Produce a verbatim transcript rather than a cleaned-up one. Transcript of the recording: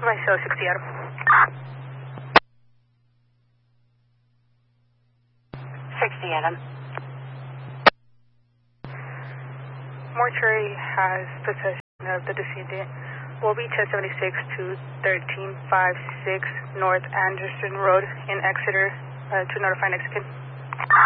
My show sixty Adam. sixty Adam. Mortuary has possession of the decedent. Will be ten seventy-six to thirteen fifty-six North Anderson Road in Exeter uh, to notify next of kin.